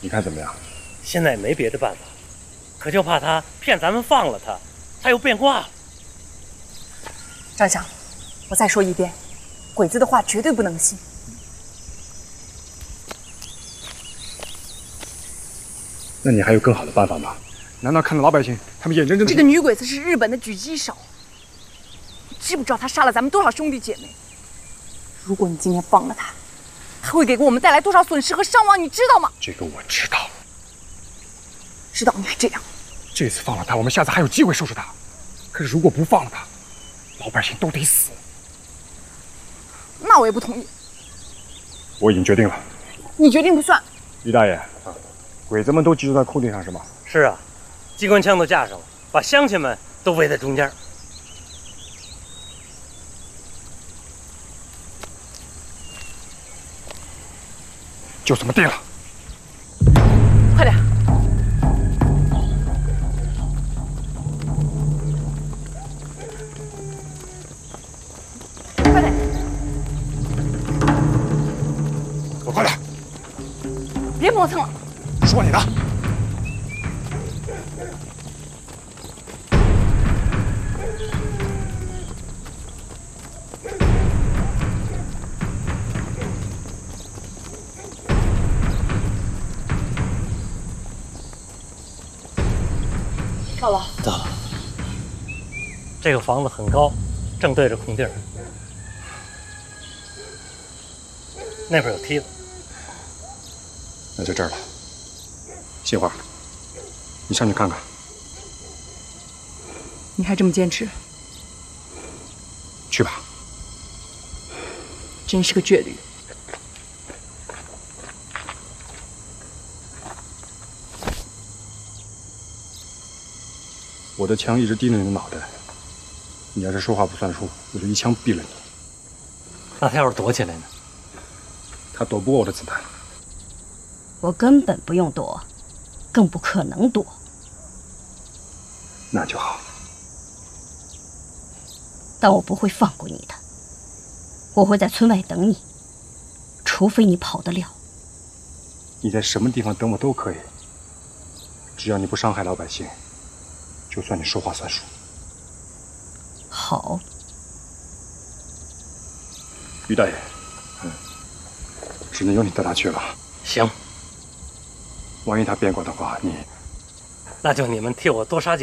你看怎么样？ 现在也没别的办法，可就怕他骗咱们放了他，他又变卦了。 张强，我再说一遍，鬼子的话绝对不能信。 那你还有更好的办法吗？难道看到老百姓他们眼睁睁的…… 这个女鬼子是日本的狙击手，你知不知道她杀了咱们多少兄弟姐妹？如果你今天放了她，她会给我们带来多少损失和伤亡，你知道吗？ 这个我知道。 知道你还这样？ 这次放了他，我们下次还有机会收拾他。可是如果不放了他，老百姓都得死。 那我也不同意。 我已经决定了。 你决定不算。 于大爷，鬼子们都集中在空地上是吗？ 是啊，机关枪都架上了，把乡亲们都围在中间。 就这么定了。 快点！快点！ 我快点！ 别磨蹭了。 说你的。 到了。 到了。这个房子很高，正对着空地儿。那边有梯子。 那就这儿了。杏花，你上去看看。 你还这么坚持？ 去吧。 真是个倔驴。 我的枪一直盯着你的脑袋，你要是说话不算数，我就一枪毙了你。 那他要是躲起来呢？ 他躲不过我的子弹。 我根本不用躲，更不可能躲。 那就好。 但我不会放过你的，我会在村外等你，除非你跑得了。 你在什么地方等我都可以，只要你不伤害老百姓，就算你说话算数。 好。 于大爷，只能由你带他去了。 行。 万一他变卦的话，你…… 那就你们替我多杀几。